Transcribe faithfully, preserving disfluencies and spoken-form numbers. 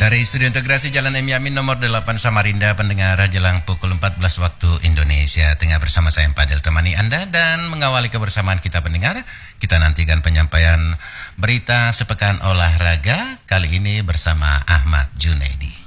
Dari Studio Integrasi Jalan M Yamin nomor delapan Samarinda, pendengar, jelang pukul empat belas waktu Indonesia Tengah bersama saya Padel temani Anda dan mengawali kebersamaan kita pendengar. Kita nantikan penyampaian berita sepekan olahraga kali ini bersama Ahmad Junaidi.